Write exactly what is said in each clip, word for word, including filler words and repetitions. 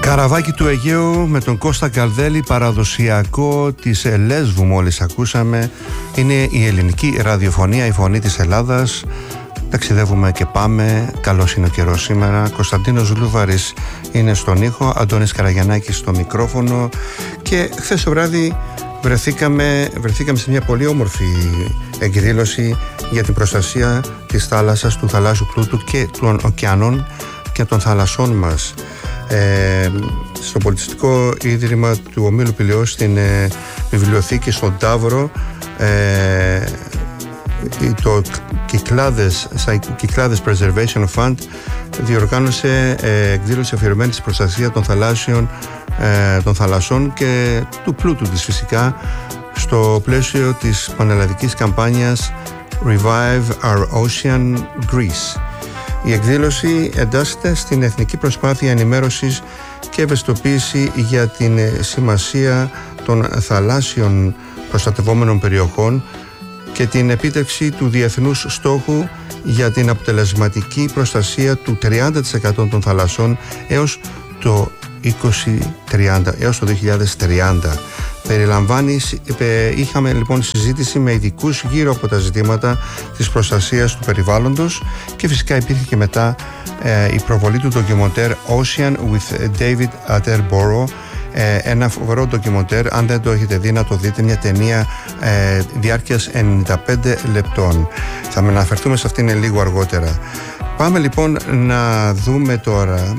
Καραβάκι του Αιγαίου με τον Κώστα Καλδέλη, παραδοσιακό της Λέσβου μόλις ακούσαμε. Είναι η ελληνική ραδιοφωνία, η φωνή της Ελλάδας. Ταξιδεύουμε και πάμε, καλός είναι ο καιρός σήμερα. Κωνσταντίνος Λούβαρης είναι στον ήχο, Αντώνης Καραγιαννάκης στο μικρόφωνο. Και χθες το βράδυ βρεθήκαμε, βρεθήκαμε σε μια πολύ όμορφη εκδήλωση για την προστασία της θάλασσας, του θαλάσσιου πλούτου και των ωκεανών και των θαλασσών μας. Ε, στο Πολιτιστικό Ίδρυμα του Ομίλου Πηλαιός, στην ε, βιβλιοθήκη στον Ταύρο, ε, το Κυκλάδες, Κυκλάδες Preservation Fund διοργάνωσε ε, εκδήλωση αφιερωμένη στην προστασία των θαλάσσιων, ε, των θαλασσών και του πλούτου της φυσικά, στο πλαίσιο της πανελλαδικής καμπάνιας Revive Our Ocean Greece. Η εκδήλωση εντάσσεται στην εθνική προσπάθεια ενημέρωσης και ευαισθητοποίηση για την σημασία των θαλάσσιων προστατευόμενων περιοχών και την επίτευξη του διεθνούς στόχου για την αποτελεσματική προστασία του τριάντα τοις εκατό των θαλασσών έως το είκοσι τριάντα, έως το δύο χιλιάδες τριάντα. Περιλαμβάνει, είχαμε λοιπόν συζήτηση με ειδικούς γύρω από τα ζητήματα της προστασίας του περιβάλλοντος και φυσικά υπήρχε και μετά ε, η προβολή του ντοκιμοντέρ Ocean with David Attenborough, ε, ένα φοβερό ντοκιμοντέρ, αν δεν το έχετε δει να το δείτε, μια ταινία ε, διάρκειας ενενήντα πέντε λεπτών. Θα με αναφερθούμε σε αυτήν λίγο αργότερα. Πάμε λοιπόν να δούμε τώρα,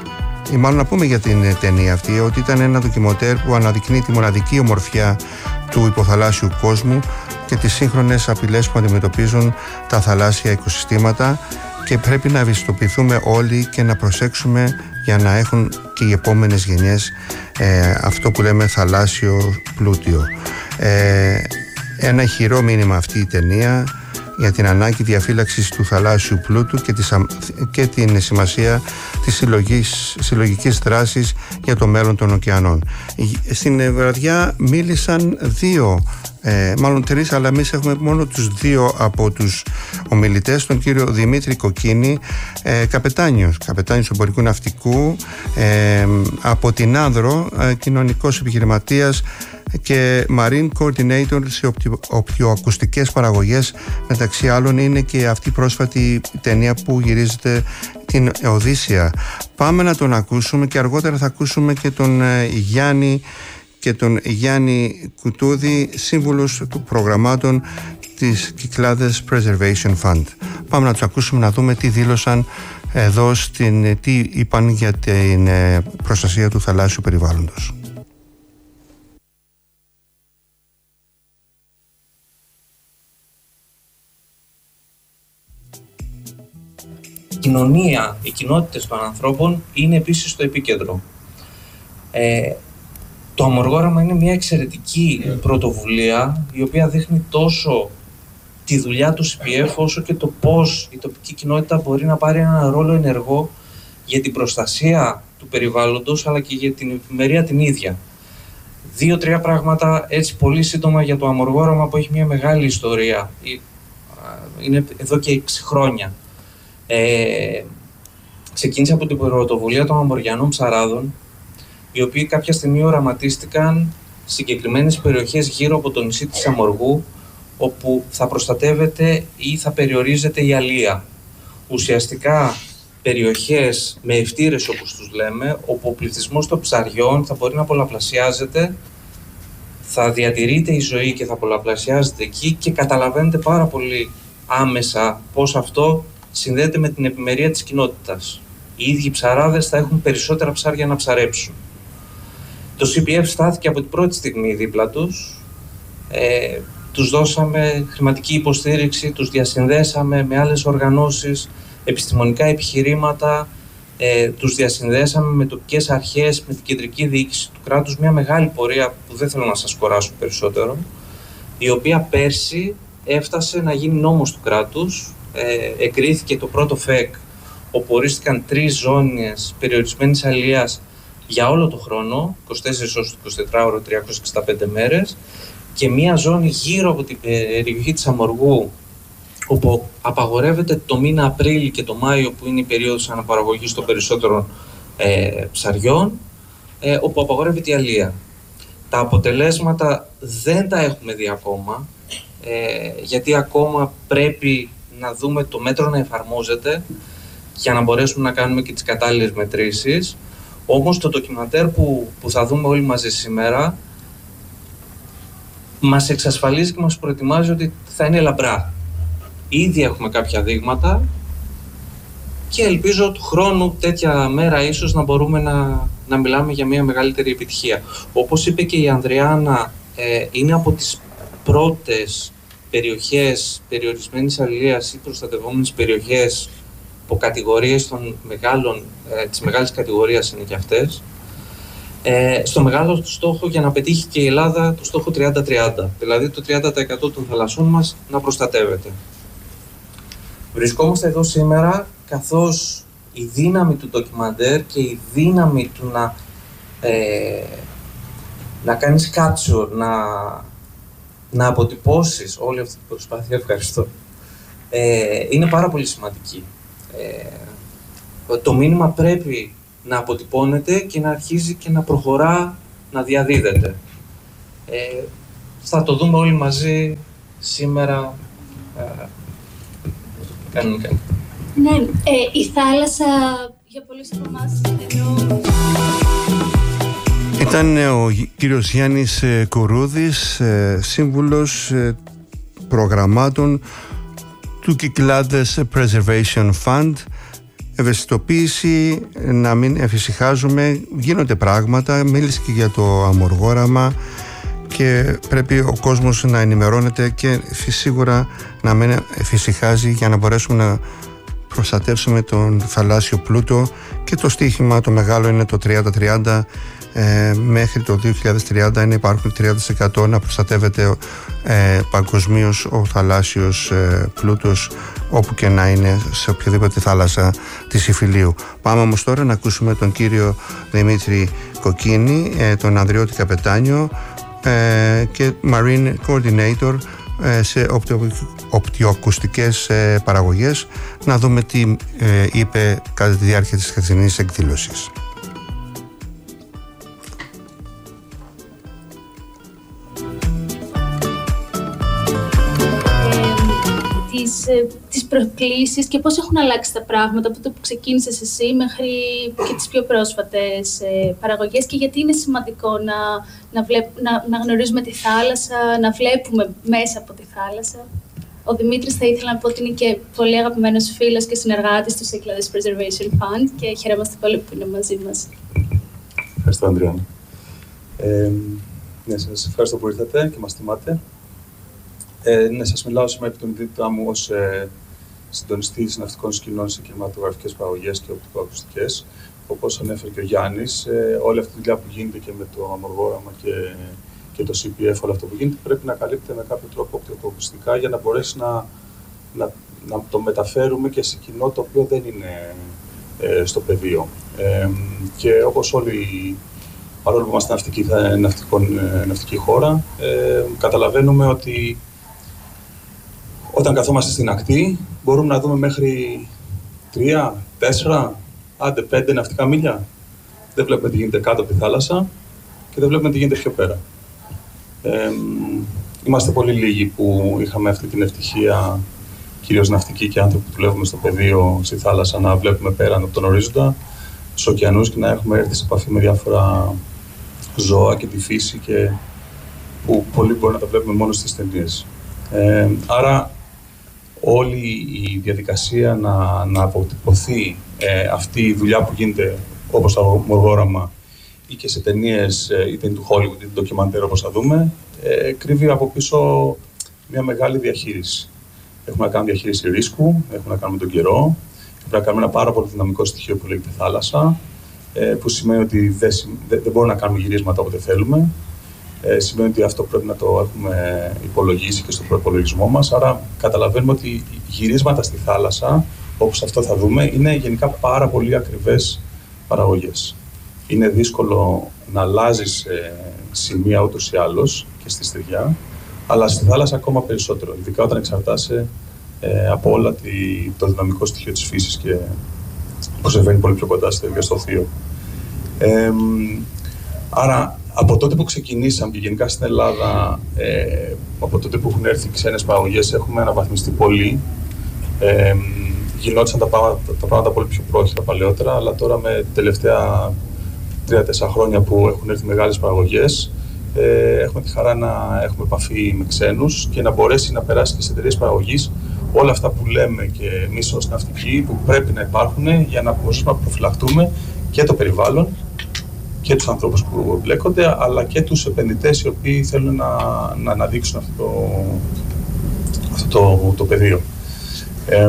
ή μάλλον να πούμε για την ταινία αυτή, ότι ήταν ένα ντοκιμοντέρ που αναδεικνύει τη μοναδική ομορφιά του υποθαλάσσιου κόσμου και τις σύγχρονες απειλές που αντιμετωπίζουν τα θαλάσσια οικοσυστήματα, και πρέπει να ευαισθητοποιηθούμε όλοι και να προσέξουμε για να έχουν και οι επόμενες γενιές ε, αυτό που λέμε θαλάσσιο πλούτιο. Ε, ένα χειρό μήνυμα αυτή η ταινία για την ανάγκη διαφύλαξης του θαλάσσιου πλούτου και, της, και την σημασία της συλλογής, συλλογικής δράσης για το μέλλον των ωκεανών. Στην βραδιά μίλησαν δύο, ε, μάλλον τρεις, αλλά εμείς έχουμε μόνο τους δύο από τους ομιλητές, τον κύριο Δημήτρη Κοκκίνη, ε, καπετάνιος, καπετάνιος εμπορικού ναυτικού, ε, από την Άνδρο, ε, κοινωνικός επιχειρηματίας και Marine Coordinator σε οπτικοακουστικές παραγωγές. Μεταξύ άλλων είναι και αυτή η πρόσφατη ταινία που γυρίζεται, την Οδύσσεια. Πάμε να τον ακούσουμε και αργότερα θα ακούσουμε και τον Γιάννη και τον Γιάννη Κουτούδη, σύμβουλος του προγραμμάτων της Κυκλάδες Preservation Fund. Πάμε να τους ακούσουμε, να δούμε τι δήλωσαν εδώ, στην, τι είπαν για την προστασία του θαλάσσιου περιβάλλοντος. Η κοινωνία, οι κοινότητες των ανθρώπων είναι επίσης στο επίκεντρο. Ε, το Αμοργόραμα είναι μια εξαιρετική πρωτοβουλία, η οποία δείχνει τόσο τη δουλειά του σι πι εφ όσο και το πώς η τοπική κοινότητα μπορεί να πάρει ένα ρόλο ενεργό για την προστασία του περιβάλλοντος αλλά και για την ευημερία την ίδια. Δύο-τρία πράγματα έτσι πολύ σύντομα για το Αμοργόραμα, που έχει μια μεγάλη ιστορία. Είναι εδώ και έξι χρόνια. Ε, ξεκίνησε από την πρωτοβουλία των Αμοριανών ψαράδων, οι οποίοι κάποια στιγμή οραματίστηκαν συγκεκριμένες περιοχές γύρω από το νησί της Αμοργού, όπου θα προστατεύεται ή θα περιορίζεται η αλεία. Ουσιαστικά περιοχές με ευτήρες, όπως τους λέμε, όπου ο πληθυσμός των ψαριών θα μπορεί να πολλαπλασιάζεται, θα διατηρείται η ζωή και θα πολλαπλασιάζεται εκεί, και καταλαβαίνετε πάρα πολύ άμεσα πώς αυτό συνδέεται με την επιμερία της κοινότητας. Οι ίδιοι ψαράδες θα έχουν περισσότερα ψάρια να ψαρέψουν. Το σι πι εφ στάθηκε από την πρώτη στιγμή δίπλα τους. Ε, τους δώσαμε χρηματική υποστήριξη, τους διασυνδέσαμε με άλλες οργανώσεις, επιστημονικά επιχειρήματα, ε, τους διασυνδέσαμε με τοπικές αρχές, με την κεντρική διοίκηση του κράτους. Μια μεγάλη πορεία που δεν θέλω να σας κουράσω περισσότερο, η οποία πέρσι έφτασε να γίνει νόμος του κράτους. Ε, εκρίθηκε το πρώτο ΦΕΚ, όπου ορίστηκαν τρεις ζώνες περιορισμένης αλείας για όλο το χρόνο, είκοσι τέσσερις ώρες το εικοσιτετράωρο, τριακόσιες εξήντα πέντε μέρες, και μία ζώνη γύρω από την περιοχή της Αμοργού, όπου απαγορεύεται το μήνα Απρίλη και το Μάιο, που είναι η περίοδος αναπαραγωγής των περισσότερων ε, ψαριών, ε, όπου απαγορεύεται η αλεία. Τα αποτελέσματα δεν τα έχουμε δει ακόμα, ε, γιατί ακόμα πρέπει να δούμε το μέτρο να εφαρμόζεται για να μπορέσουμε να κάνουμε και τις κατάλληλες μετρήσεις. Όμως το ντοκιμαντέρ που, που θα δούμε όλοι μαζί σήμερα μας εξασφαλίζει και μας προετοιμάζει ότι θα είναι λαμπρά. Ήδη έχουμε κάποια δείγματα και ελπίζω του χρόνου τέτοια μέρα ίσως να μπορούμε να, να μιλάμε για μια μεγαλύτερη επιτυχία. Όπως είπε και η Ανδριάννα, ε, είναι από τις πρώτες περιοχές περιορισμένης αλείας ή προστατευόμενες περιοχές από κατηγορίες των μεγάλων, ε, της μεγάλης κατηγορίας είναι και αυτές. Ε, στο μεγάλο στόχο για να πετύχει και η Ελλάδα το στόχο τριάντα τριάντα, δηλαδή το τριάντα τοις εκατό των θαλασσών μας να προστατεύεται. Βρισκόμαστε εδώ σήμερα καθώς η δύναμη του ντοκιμαντέρ και η δύναμη του να, ε, να κάνεις capture, να, να αποτυπώσεις όλη αυτή την προσπάθεια, ευχαριστώ, ε, είναι πάρα πολύ σημαντική. Ε, το μήνυμα πρέπει να αποτυπώνεται και να αρχίζει και να προχωρά, να διαδίδεται. Ε, θα το δούμε όλοι μαζί σήμερα ε, κανονικά. Ναι, ε, η θάλασσα για πολλούς από εμάς εδώ... Ήταν ο κύριος Γιάννης Κουρούδης, σύμβουλος προγραμμάτων του Κυκλάδες Preservation Fund. Ευαισθητοποίηση, να μην εφησυχάζουμε, γίνονται πράγματα, μίλησε και για το αμοργόραμα και πρέπει ο κόσμος να ενημερώνεται και σίγουρα να μην εφησυχάζει για να μπορέσουμε να προστατεύσουμε τον θαλάσσιο πλούτο και το στίχημα το μεγάλο είναι το τριάντα τριάντα. Ε, μέχρι το δύο χιλιάδες τριάντα είναι υπάρχουν τριάντα τοις εκατό να προστατεύεται ε, παγκοσμίως ο θαλάσσιος ε, πλούτος όπου και να είναι σε οποιαδήποτε θάλασσα της Ιφιλίου. Πάμε όμως τώρα να ακούσουμε τον κύριο Δημήτρη Κοκκίνη, ε, τον Ανδριώτη Καπετάνιο ε, και Marine Coordinator ε, σε οπτιο, οπτιοακουστικές ε, παραγωγές, να δούμε τι ε, είπε κατά τη διάρκεια της χθεσινής εκδήλωσης. Τις, τις προκλήσεις και πώς έχουν αλλάξει τα πράγματα από το που ξεκίνησες εσύ μέχρι και τις πιο πρόσφατες ε, παραγωγές και γιατί είναι σημαντικό να, να, βλέπ, να, να γνωρίζουμε τη θάλασσα, να βλέπουμε μέσα από τη θάλασσα. Ο Δημήτρης θα ήθελα να πω ότι είναι και πολύ αγαπημένος φίλος και συνεργάτης του Cyclades Preservation Fund και χαιρόμαστε πολύ που είναι μαζί μας. Ευχαριστώ, Ανδριάννα. Ε, ναι, σας ευχαριστώ που ήρθατε και μας τιμάτε. Ε, ναι, σας μιλάω σήμερα επί τον ιδιότητά μου ως ε, συντονιστής ναυτικών σκηνών σε κινηματογραφικές παραγωγές και οπτικοακουστικές. Όπως ανέφερε και ο Γιάννης, ε, όλη αυτή τη δουλειά που γίνεται και με το αμοργόραμα και, και το σι πι εφ, όλο αυτό που γίνεται, πρέπει να καλύπτεται με κάποιο τρόπο οπτικοακουστικά για να μπορέσει να, να, να το μεταφέρουμε και σε κοινό το οποίο δεν είναι ε, στο πεδίο. Ε, και όπως όλοι, παρόλο που είμαστε ναυτική, ναυτικών, ε, ναυτική χώρα, ε, καταλαβαίνουμε ότι όταν καθόμαστε στην ακτή, μπορούμε να δούμε μέχρι τρία, τέσσερα, άντε πέντε ναυτικά μίλια. Δεν βλέπουμε τι γίνεται κάτω από τη θάλασσα και δεν βλέπουμε τι γίνεται πιο πέρα. Ε, είμαστε πολύ λίγοι που είχαμε αυτή την ευτυχία, κυρίως ναυτικοί και άνθρωποι που δουλεύουμε στο πεδίο, στη θάλασσα, να βλέπουμε πέραν από τον ορίζοντα, στους ωκεανούς και να έχουμε έρθει σε επαφή με διάφορα ζώα και τη φύση και που πολλοί μπορεί να τα βλέπουμε μόνο στις ταινίες. Ε, άρα, όλη η διαδικασία να, να αποτυπωθεί ε, αυτή η δουλειά που γίνεται όπως το αμοργόραμα ή και σε ταινίες, είτε είναι του Hollywood είτε ντοκιμαντέρ όπως θα δούμε, ε, κρύβει από πίσω μια μεγάλη διαχείριση. Έχουμε να κάνουμε διαχείριση ρίσκου, έχουμε να κάνουμε τον καιρό, έχουμε να κάνουμε ένα πάρα πολύ δυναμικό στοιχείο που λέγεται θάλασσα, ε, που σημαίνει ότι δεν, δεν, δεν μπορούμε να κάνουμε γυρίσματα όποτε θέλουμε. Ε, σημαίνει ότι αυτό πρέπει να το έχουμε υπολογίσει και στο προϋπολογισμό μας. Άρα καταλαβαίνουμε ότι γυρίσματα στη θάλασσα, όπως αυτό θα δούμε, είναι γενικά πάρα πολύ ακριβές παραγωγές. Είναι δύσκολο να αλλάζεις ε, σημεία ούτως ή άλλως και στη στεριά, αλλά στη θάλασσα ακόμα περισσότερο, ειδικά όταν εξαρτάσαι ε, από όλα τη, το δυναμικό στοιχείο της φύσης και προσεβαίνει πολύ πιο κοντά στο ίδιο στο θείο. Ε, Άρα, από τότε που ξεκινήσαμε και γενικά στην Ελλάδα, ε, από τότε που έχουν έρθει ξένες παραγωγές, έχουμε αναβαθμιστεί πολύ. Ε, γινόντουσαν τα πράγματα, τα πράγματα πολύ πιο πρόχειρα παλαιότερα, αλλά τώρα με τελευταία τρία τέσσερα χρόνια που έχουν έρθει μεγάλες παραγωγές, ε, έχουμε τη χαρά να έχουμε επαφή με ξένους και να μπορέσει να περάσει και σε εταιρείες παραγωγής όλα αυτά που λέμε και εμείς ως ναυτικοί που πρέπει να υπάρχουν για να μπορέσουμε να προφυλαχτούμε και το περιβάλλον και τους ανθρώπους που εμπλέκονται, αλλά και τους επενδυτές οι οποίοι θέλουν να, να αναδείξουν αυτό το, αυτό το, το πεδίο. Ε,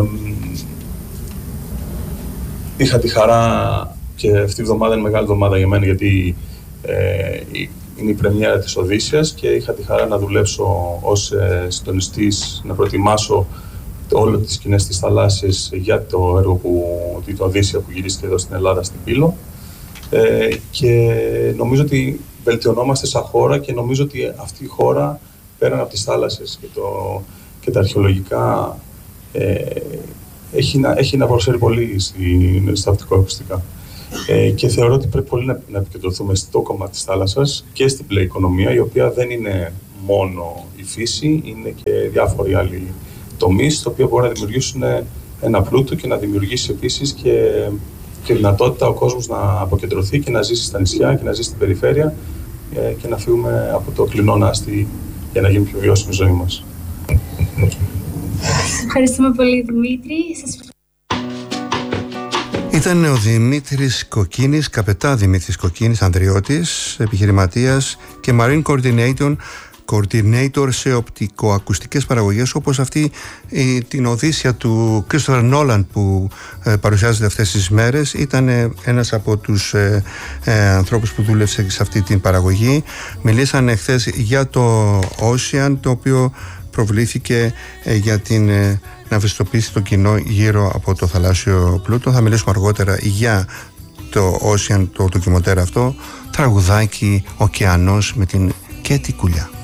είχα τη χαρά και αυτή η εβδομάδα είναι μεγάλη εβδομάδα για μένα, γιατί ε, είναι η πρεμιέρα της Οδύσσιας και είχα τη χαρά να δουλέψω ως ε, συντονιστής, να προετοιμάσω όλες τις σκηνές της θαλάσσης για το έργο που, το Οδύσσια που γυρίστηκε εδώ στην Ελλάδα, στην Πύλο. Ε, και νομίζω ότι βελτιωνόμαστε σαν χώρα και νομίζω ότι αυτή η χώρα, πέραν από τις θάλασσες και, το, και τα αρχαιολογικά, ε, έχει, να, έχει να προσφέρει πολύ στα οπτικοακουστικά. Ε, και θεωρώ ότι πρέπει πολύ να, να επικεντρωθούμε στο κομμάτι της θάλασσας και στην μπλε οικονομία, η οποία δεν είναι μόνο η φύση, είναι και διάφοροι άλλοι τομείς, τα οποία μπορούν να δημιουργήσουν ένα πλούτο και να δημιουργήσει επίσης και, και δυνατότητα ο κόσμος να αποκεντρωθεί και να ζήσει στα νησιά και να ζήσει στην περιφέρεια ε, και να φύγουμε από το κλεινό νάστη για να γίνει πιο βιώσιμη η ζωή μας. Ευχαριστούμε πολύ, Δημήτρη. Σας... Ήταν ο Δημήτρης Κοκκίνης, καπετά Δημήτρης Κοκκίνης, ανδριώτης, επιχειρηματίας και Marine Coordinator, coordinator σε οπτικοακουστικές παραγωγές, όπως αυτή η, την Οδύσσια του Christopher Nolan που ε, παρουσιάζεται αυτές τις μέρες. Ήταν ε, ένας από τους ε, ε, ανθρώπους που δούλεψε σε αυτή την παραγωγή. Μιλήσανε χθες για το Ocean, το οποίο προβλήθηκε ε, για την ε, να ευαισθητοποιήσει το κοινό γύρω από το θαλάσσιο πλούτο. Θα μιλήσουμε αργότερα για το Ocean, το ντοκιμαντέρ αυτό, τραγουδάκι «Ωκεανός» με την Κέτη Κουλιά.